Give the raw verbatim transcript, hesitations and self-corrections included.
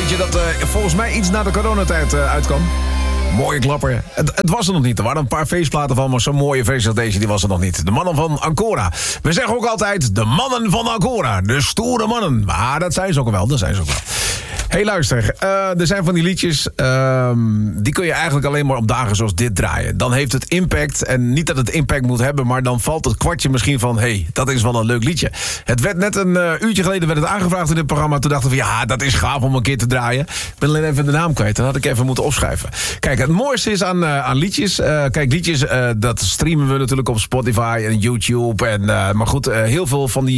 liedje dat uh, volgens mij iets na de coronatijd uh, uitkwam. Mooie klapper. Het, het was er nog niet. Er waren een paar feestplaten van, maar zo'n mooie feest als deze, die was er nog niet. De mannen van Ancora. We zeggen ook altijd, de mannen van Ancora. De stoere mannen. Maar dat zijn ze ook wel, dat zijn ze ook wel. Hé, hey, luister. Uh, er zijn van die liedjes, uh, die kun je eigenlijk alleen maar op dagen zoals dit draaien. Dan heeft het impact. En niet dat het impact moet hebben, maar dan valt het kwartje misschien van, hé, hey, dat is wel een leuk liedje. Het werd net een uh, uurtje geleden werd het aangevraagd in dit programma. Toen dachten we, ja, dat is gaaf om een keer te draaien. Ik ben alleen even de naam kwijt. Dat had ik even moeten opschrijven. Kijk, het mooiste is aan, uh, aan liedjes. Uh, kijk, liedjes, uh, dat streamen we natuurlijk op Spotify en YouTube. En, uh, maar goed, uh, heel veel van die